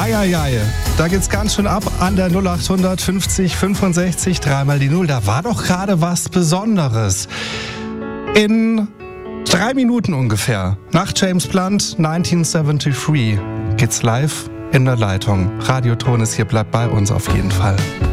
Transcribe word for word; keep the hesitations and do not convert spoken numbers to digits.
Eieiei, da geht's ganz schön ab an der null acht fünfzig fünfundsechzig, dreimal die Null. Da war doch gerade was Besonderes. In drei Minuten ungefähr, nach James Blunt neunzehnhundertdreiundsiebzig, geht's live in der Leitung. Radioton ist hier, bleibt bei uns auf jeden Fall.